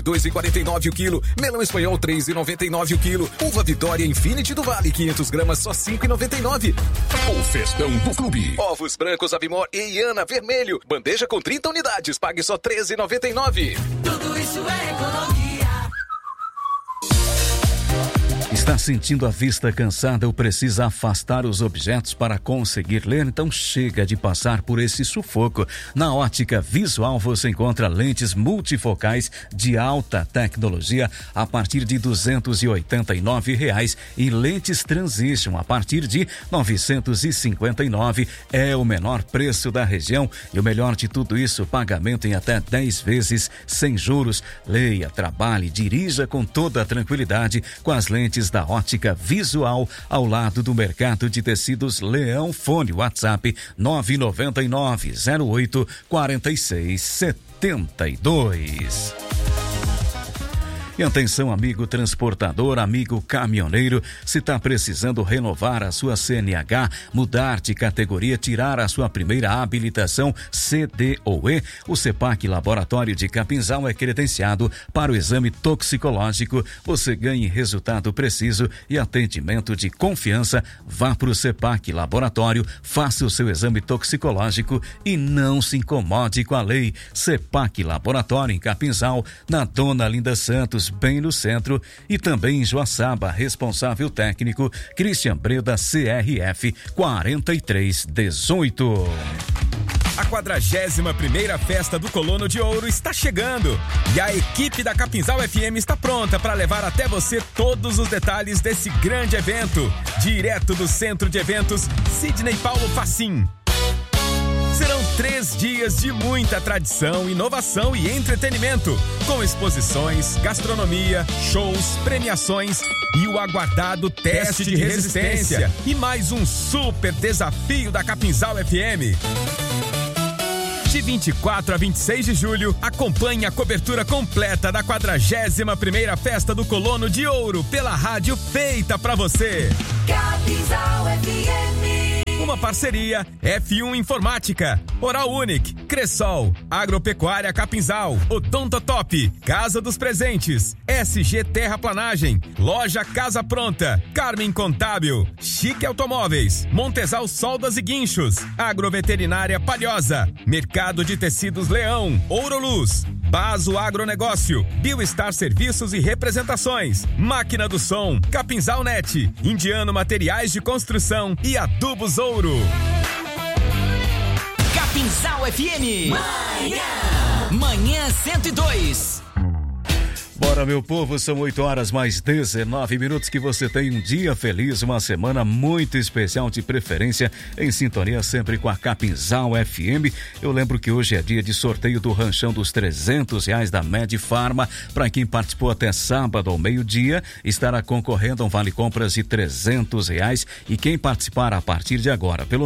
2,49 o quilo. Melão espanhol 3,99 o quilo. Uva Vitória Infinity do Vale 500 gramas só 5,99. O festão do clube. Ovos brancos Avimor e Iana vermelho. Bandeja com 30 unidades. Pague só 13,99. Tudo isso é economia. Está sentindo a vista cansada ou precisa afastar os objetos para conseguir ler? Então chega de passar por esse sufoco. Na Ótica Visual você encontra lentes multifocais de alta tecnologia a partir de R$ 289 e lentes Transition a partir de R$ 959. É o menor preço da região e o melhor de tudo isso, pagamento em até 10 vezes sem juros. Leia, trabalhe, dirija com toda a tranquilidade com as lentes da Ótica Visual, ao lado do Mercado de Tecidos Leão. Fone WhatsApp 999-08-4672. E atenção, amigo transportador, amigo caminhoneiro, se está precisando renovar a sua CNH, mudar de categoria, tirar a sua primeira habilitação CD ou E, o CEPAC Laboratório de Capinzal é credenciado para o exame toxicológico. Você ganha resultado preciso e atendimento de confiança. Vá para o CEPAC Laboratório, faça o seu exame toxicológico e não se incomode com a lei. CEPAC Laboratório em Capinzal, na Dona Linda Santos, bem no centro, e também em Joaçaba. Responsável técnico Cristian Breda, CRF 4318. A 41ª Festa do Colono de Ouro está chegando e a equipe da Capinzal FM está pronta para levar até você todos os detalhes desse grande evento, direto do Centro de Eventos Sidney Paulo Facim. Serão 3 dias de muita tradição, inovação e entretenimento, com exposições, gastronomia, shows, premiações e o aguardado teste de resistência e mais um super desafio da Capinzal FM. De 24 a 26 de julho, acompanhe a cobertura completa da 41ª Festa do Colono de Ouro pela rádio feita pra você. Capinzal FM. Uma parceria F1 Informática, Oral Unique, Cressol, Agropecuária Capinzal, Odontotop, Casa dos Presentes, SG Terraplanagem, Loja Casa Pronta, Carmen Contábil, Chique Automóveis, Montesal Soldas e Guinchos, Agroveterinária Palhosa, Mercado de Tecidos Leão, Ouroluz, Baso Agronegócio, Biostar Serviços e Representações, Máquina do Som, Capinzal Net, Indiano Materiais de Construção e Adubos Ouro. Capinzal FM. Manhã 102. Bora, meu povo, são 8h mais 19 minutos. Que você tenha um dia feliz, uma semana muito especial, de preferência em sintonia sempre com a Capinzal FM. Eu lembro que hoje é dia de sorteio do ranchão dos R$300 da Medfarma. Para quem participou até sábado ao meio-dia, estará concorrendo a um vale compras de R$300. E quem participar a partir de agora pelo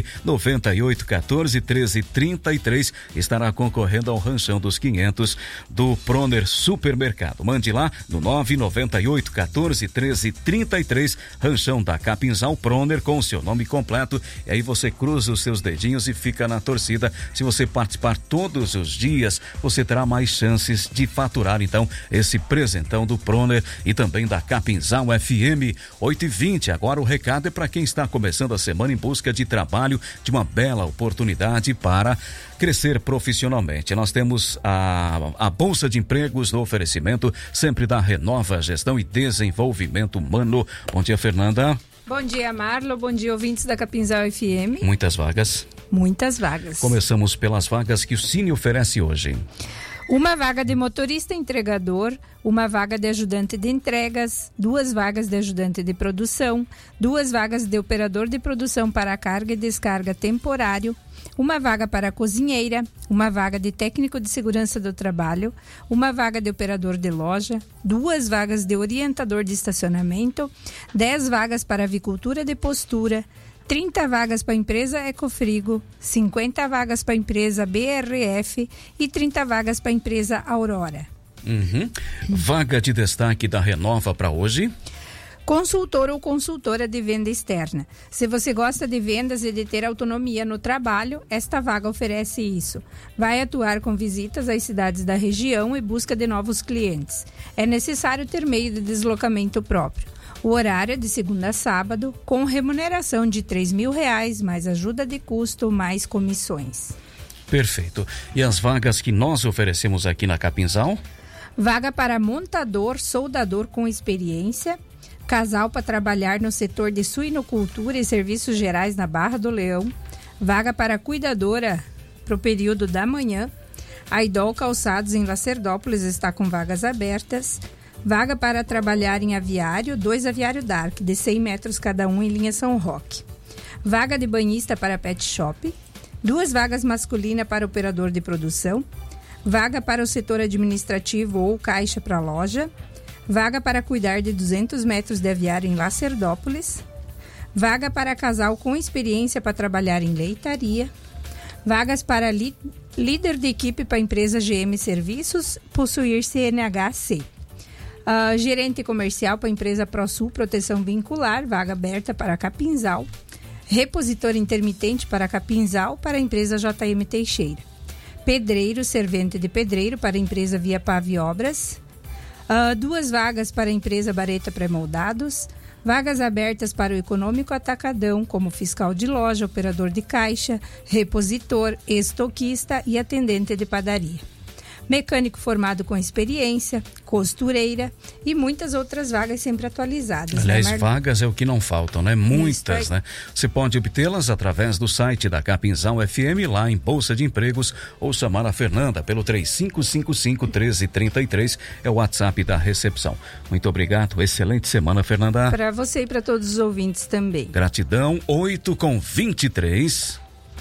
998141333 estará concorrendo ao ranchão dos 500 do Proner Supermercado. Mande lá no 998141333, ranchão da Capinzal Proner, com o seu nome completo, e aí você cruza os seus dedinhos e fica na torcida. Se você participar todos os dias, você terá mais chances de faturar então esse presentão do Proner e também da Capinzal FM. 8h20, agora o recado é para quem está começando a semana em busca de trabalho, de uma bela oportunidade para crescer profissionalmente. Nós temos a Bolsa de Empregos no oferecimento sempre da Renova Gestão e Desenvolvimento Humano. Bom dia, Fernanda. Bom dia, Marlo. Bom dia, ouvintes da Capinzal FM. Muitas vagas. Muitas vagas. Começamos pelas vagas que o Cine oferece hoje. Uma vaga de motorista entregador, uma vaga de ajudante de entregas, 2 vagas de ajudante de produção, 2 vagas de operador de produção para carga e descarga temporário, uma vaga para cozinheira, uma vaga de técnico de segurança do trabalho, uma vaga de operador de loja, 2 vagas de orientador de estacionamento, 10 vagas para avicultura de postura, 30 vagas para a empresa Ecofrigo, 50 vagas para a empresa BRF e 30 vagas para a empresa Aurora. Vaga de destaque da Renova para hoje? Consultor ou consultora de venda externa. Se você gosta de vendas e de ter autonomia no trabalho, esta vaga oferece isso. Vai atuar com visitas às cidades da região e busca de novos clientes. É necessário ter meio de deslocamento próprio. O horário é de segunda a sábado, com remuneração de R$3.000, mais ajuda de custo, mais comissões. Perfeito. E as vagas que nós oferecemos aqui na Capinzal? Vaga para montador, soldador com experiência, casal para trabalhar no setor de suinocultura e serviços gerais na Barra do Leão, vaga para cuidadora para o período da manhã, a Idol Calçados em Lacerdópolis está com vagas abertas, vaga para trabalhar em aviário, 2 aviário Dark, de 100 metros cada um em linha São Roque, vaga de banhista para pet shop, 2 vagas masculinas para operador de produção, vaga para o setor administrativo ou caixa para loja, vaga para cuidar de 200 metros de aviário em Lacerdópolis, vaga para casal com experiência para trabalhar em leitaria, vagas para líder de equipe para empresa GM Serviços, possuir CNHC. Gerente comercial para empresa ProSul Proteção Vincular, vaga aberta para Capinzal. Repositor intermitente para Capinzal, para a empresa JM Teixeira. Pedreiro, servente de pedreiro para a empresa Via Pave Obras. 2 vagas para a empresa Bareta Pré-Moldados. Vagas abertas para o Econômico Atacadão, como fiscal de loja, operador de caixa, repositor, estoquista e atendente de padaria. Mecânico formado com experiência, costureira e muitas outras vagas sempre atualizadas. Aliás, vagas é o que não faltam, né? Muitas, né? Você pode obtê-las através do site da Capinzal FM, lá em Bolsa de Empregos, ou chamar a Fernanda pelo 3555-1333, é o WhatsApp da recepção. Muito obrigado, excelente semana, Fernanda. Para você e para todos os ouvintes também. Gratidão, 8h23.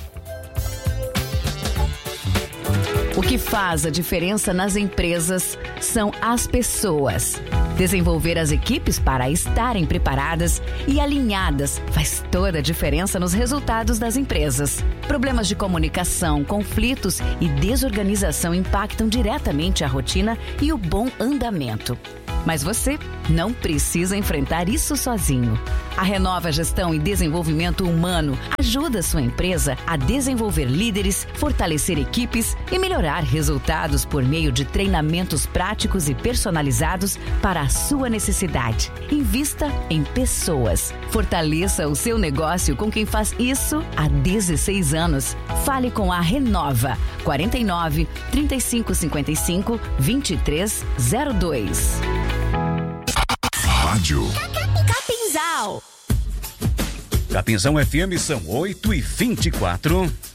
O que faz a diferença nas empresas são as pessoas. Desenvolver as equipes para estarem preparadas e alinhadas faz toda a diferença nos resultados das empresas. Problemas de comunicação, conflitos e desorganização impactam diretamente a rotina e o bom andamento. Mas você não precisa enfrentar isso sozinho. A Renova Gestão e Desenvolvimento Humano ajuda a sua empresa a desenvolver líderes, fortalecer equipes e melhorar resultados por meio de treinamentos práticos e personalizados para a sua necessidade. Invista em pessoas. Fortaleça o seu negócio com quem faz isso há 16 anos. Fale com a Renova. 49 3555 2302. Rádio Capinzal. Capinzal FM são 8h24.